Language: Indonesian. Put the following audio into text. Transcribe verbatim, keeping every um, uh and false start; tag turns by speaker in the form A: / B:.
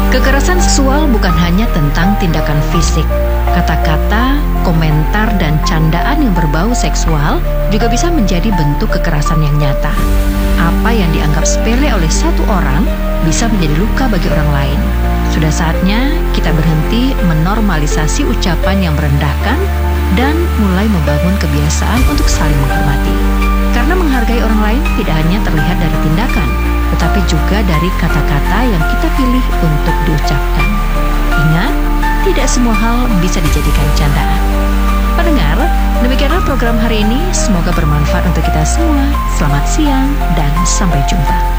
A: Kekerasan seksual bukan hanya tentang tindakan fisik. Kata-kata, komentar, dan candaan yang berbau seksual juga bisa menjadi bentuk kekerasan yang nyata. Apa yang dianggap sepele oleh satu orang bisa menjadi luka bagi orang lain. Sudah saatnya kita berhenti menormalisasi ucapan yang merendahkan dan mulai membangun kebiasaan untuk saling menghormati. Karena menghargai orang lain tidak hanya terlihat dari tindakan, tetapi juga dari kata-kata yang kita pilih untuk diucapkan. Ingat, tidak semua hal bisa dijadikan candaan. Pendengar, demikianlah program hari ini. Semoga bermanfaat untuk kita semua. Selamat siang dan sampai jumpa.